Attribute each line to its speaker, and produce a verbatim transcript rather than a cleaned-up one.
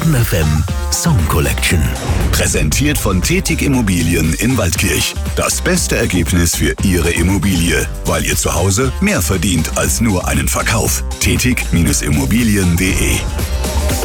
Speaker 1: Bonn F M Song Collection.
Speaker 2: Präsentiert von Tetig Immobilien in Waldkirch. Das beste Ergebnis für Ihre Immobilie, weil ihr zu Hause mehr verdient als nur einen Verkauf. tetig Immobilien punkt de